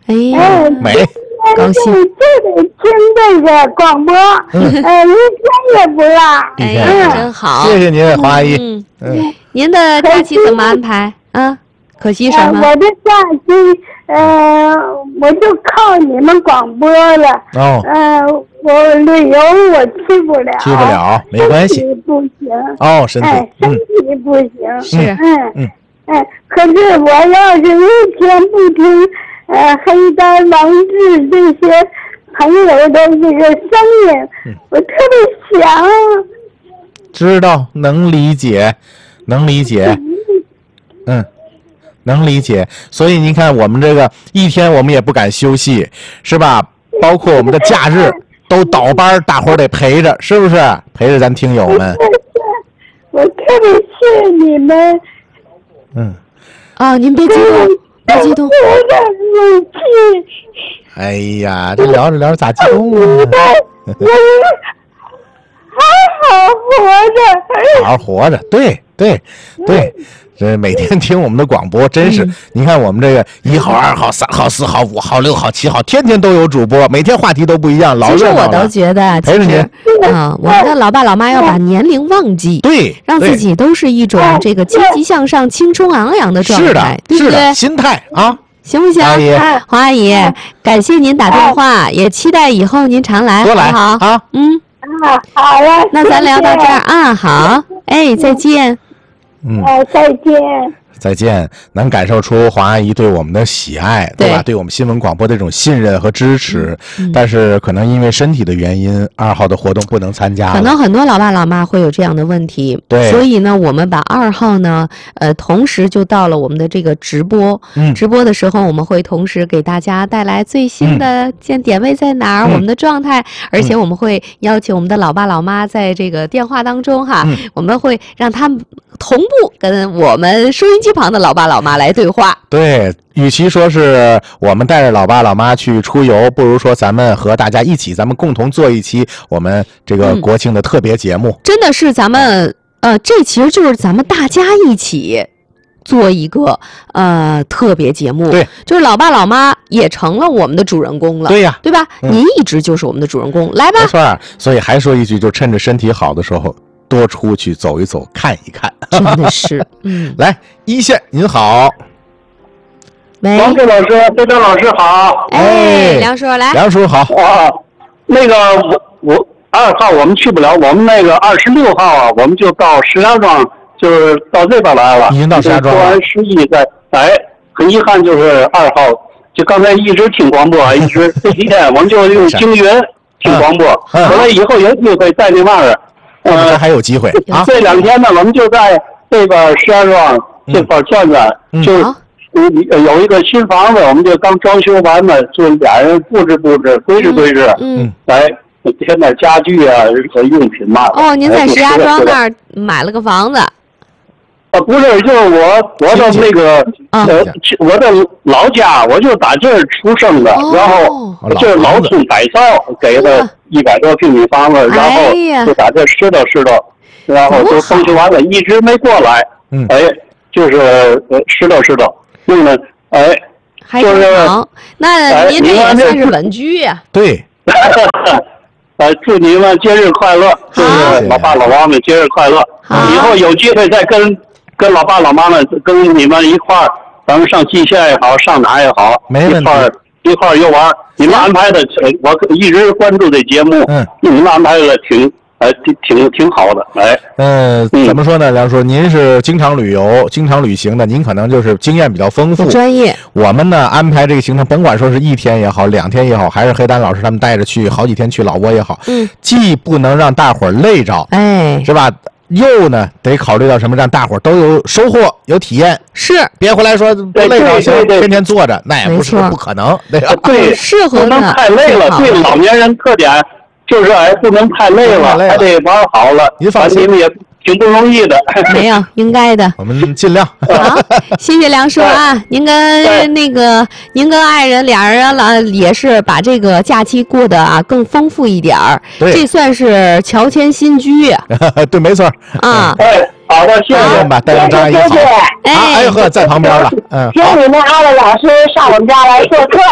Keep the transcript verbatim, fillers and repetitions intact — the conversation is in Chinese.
哎呀， 美， 高兴， 就得听这个广播，嗯、呃，一天也不落。 哎呀，真好， 谢谢您，黄阿姨。 嗯嗯，您的假期怎么安排啊？可惜什么？ 呃、我的假期，呃，我就靠你们广播了。 哦。 呃，我旅游我去不了。 去不了，没关系。 身体不行。 哦，身体。 哎，身体不行。 是。 嗯嗯。 哎，可是我要是一天不听，呃，黑单、王志这些朋友的这个声音，嗯、我特别想。 知道，能理解，能理解。嗯。能理解，所以您看我们这个一天我们也不敢休息，是吧？包括我们的假日都倒班，大伙儿得陪着，是不是？陪着咱听友们。 我特别谢你们。 嗯。 哦，您别激动，别激动。 哎呀，这聊着聊着咋激动了？ 好好活着。 好好活着，对对对。这每天听我们的广播，真是、嗯、你看我们这个一号、二号、三号、四号、五号、六号、七号，天天都有主播，每天话题都不一样，老热闹了。 其实我都觉得， 陪着您啊，我们的老爸老妈要把年龄忘记， 对， 让自己都是一种这个积极向上、青春昂扬的状态， 是的， 对不对？ 心态啊， 行不行？ 阿姨， 黄阿姨，感谢您打电话，也期待以后您常来， 多来好不好？ 啊， 嗯， 啊，好了， 那咱聊到这儿啊，好，哎，再见。 嗯， 哎，再见。 再见，能感受出黄阿姨对我们的喜爱，对吧？对我们新闻广播的这种信任和支持。嗯、但是可能因为身体的原因，二号的活动不能参加了。 可能很多老爸老妈会有这样的问题， 对。 所以呢，我们把二号呢，呃，同时就到了我们的这个直播。 嗯。 直播的时候，我们会同时给大家带来最新的见点位在哪儿，嗯、我们的状态，而且我们会邀请我们的老爸老妈在这个电话当中哈， 嗯、 我们会让他们同步跟我们收音机旁的老爸老妈来对话。 对，与其说是我们带着老爸老妈去出游，不如说咱们和大家一起，咱们共同做一期我们这个国庆的特别节目。 嗯、真的是咱们呃，这其实就是咱们大家一起做一个呃特别节目。 对， 就是老爸老妈也成了我们的主人公了。 对呀， 对吧？ 嗯、 您一直就是我们的主人公，来吧。 没错，所以还说一句，就趁着身体好的时候。多出去走一走，看一看， 真的是。嗯， 来一线，您好， 喂， 王志老师，队长老师好。 哎，梁叔来， 梁叔好。 啊，那个我我二号我们去不了，我们那个二十六号啊，我们就到石家庄，就是到这边来了。 已经到石家庄了。 过完十一再来，很遗憾就是二号，就刚才一直听广播，一直这几天我们就用京云听广播，后来以后有机会在那边儿。 呃，还有机会啊！ 这两天呢，我们就在这个石家庄这块转转， 嗯、 就有一个新房子，我们就刚装修完了，就俩人布置布置，规制规制， 嗯， 来添点家具啊和用品嘛。 哦，您在石家庄那儿买了个房子？ 啊，不是，就是我我的那个呃，我的老家，我就打这儿出生的， 哦、 然后就是老村改造给的一百多平米房子， 哎、 然后就打这拾掇拾掇，然后就装修完了，一直没过来， 嗯， 哎，就是呃拾掇拾掇，弄的哎， 还挺好。那您这也算是稳居呀？ 对。 呃，祝你们节日快乐，就是老爸老妈们节日快乐。以后有机会再跟。跟老爸老妈们跟你们一块儿，咱们上蓟县也好，上哪也好， 没问题， 一块儿一块儿游玩。你们安排的，我一直关注这节目， 嗯， 你们安排的挺，呃，挺挺挺好的，哎， 呃，怎么说呢，梁叔，您是经常旅游、经常旅行的，您可能就是经验比较丰富、 专业。 我们呢，安排这个行程，甭管说是一天也好，两天也好，还是黑丹老师他们带着去好几天去老挝也好， 嗯， 既不能让大伙儿累着， 哎， 是吧？又呢，得考虑到什么，让大伙儿都有收获、有体验。 是， 别回来说不累着行，天天坐着，那也不是不可能，对吧？ 对， 适合不能太累了。对老年人特点就是哎，不能太累了，还得玩好了。 您放心， 你们也挺不容易的。 没有，应该的。 我们尽量。 好，谢谢梁叔啊！您跟那个，您跟爱人俩人了，也是把这个假期过得啊更丰富一点儿。这算是乔迁新居呀。 对，没错。 啊。 哎，好的，谢谢吧，带上张阿姨好。 谢谢。 哎呵，在旁边了。嗯。 请你们二位老师上我们家来做客。